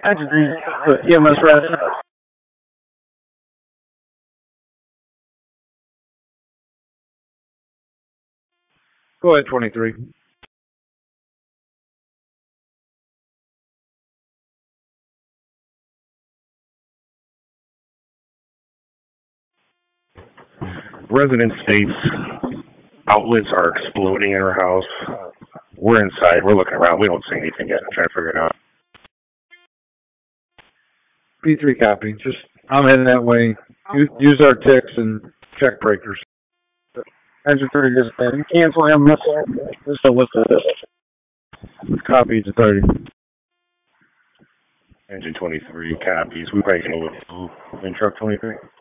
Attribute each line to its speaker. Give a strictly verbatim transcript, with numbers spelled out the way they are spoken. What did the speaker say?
Speaker 1: Engine three, E M S red.
Speaker 2: Go ahead, twenty-three.
Speaker 3: Resident states outlets are exploding in her house. We're inside. We're looking around. We don't see anything yet. I'm trying to figure it out.
Speaker 2: P three copy. Just, I'm heading that way. Use, use our ticks and check breakers.
Speaker 1: Engine three is cancel him. This still listed.
Speaker 2: Copy to thirty.
Speaker 3: Engine twenty-three copies. We breaking a little in truck twenty-three.